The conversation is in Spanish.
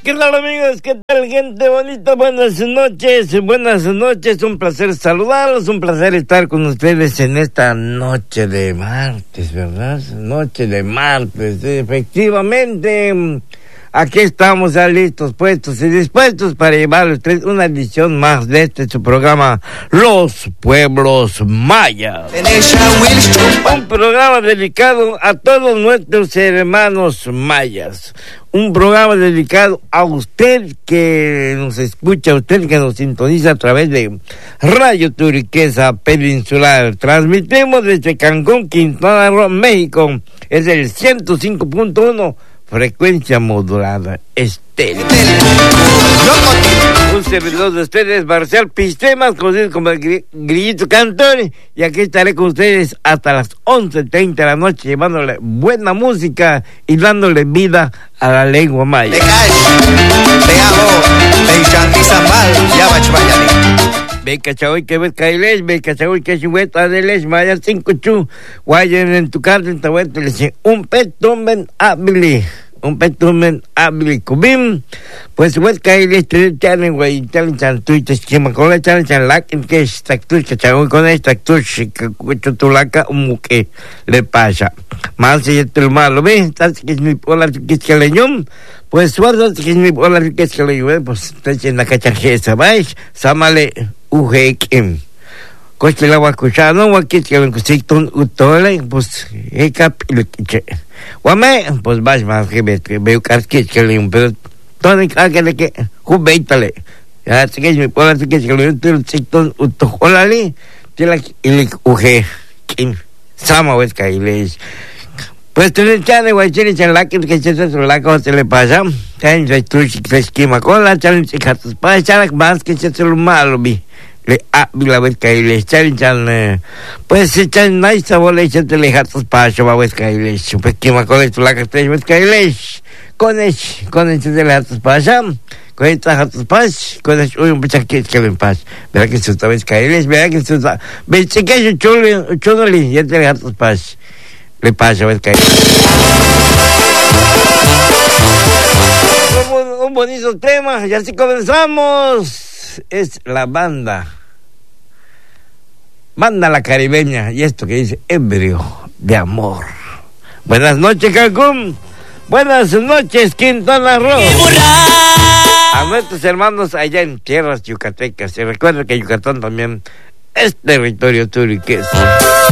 ¿Qué tal, amigos? ¿Qué tal, gente bonita? Buenas noches, un placer saludarlos, un placer estar con ustedes en esta noche de martes, ¿verdad? Noche de martes, efectivamente. Aquí estamos ya listos, puestos y dispuestos para llevarles una edición más de su programa Los Pueblos Mayas. Un programa dedicado a todos nuestros hermanos mayas. Un programa dedicado a usted que nos escucha, a usted que nos sintoniza a través de Radio Turquesa Peninsular. Transmitimos desde Cancún, Quintana Roo, México. Es el 105.1. frecuencia modulada estéreo. Un servidor de ustedes, Marcial Pistemas, conocido como el Grillito Cantor, y aquí estaré con ustedes hasta las 11:30 de la noche, llevándole buena música y dándole vida a la lengua maya. Beca chagoy que ves kailes, beca chagoy que chueta de les maya 5 chu, guayen en tu carta en tabuete le dice un petumen habili kubim, pues ves kailes te chanen güey, chanen chantuites chima con la chanen chanlak en que está tu chagoy con esta tu chutulaca que le pasa. Más si el malo ve, estás que es mi pola que le ñom. Pues suerte que es mi pola que le pues te en la cachajeza, ¿vais? Samale ujekim. Coche la escuchar, no aquí que lo consigo utole, pues ecap lo que. Guame, pues vas más que veo que le un pero todo que jubeitale. Ya sé que es mi pola que le consigo utolali, tiene el ujekim. Sama ves que les pues tener chane guachini chanla que se la cosa le pasa ten se tu se esquema con la challenge que haces para echar más que se lo malo vi le la vez que le chan pues se chan nice bola se te le haces para va vez que le super esquema con la que te ves que le con se le haces para con esta haces pas con un pechaque que le pas verá que se vez que le verá que se ve que chulo ya te le haces pas le pasa a que un bonito tema y así comenzamos. Es la banda La Caribeña y esto que dice ebrio de amor. Buenas noches Cancún, buenas noches Quintana Roo, a nuestros hermanos allá en tierras yucatecas. Y recuerda que Yucatán también es territorio turquesa.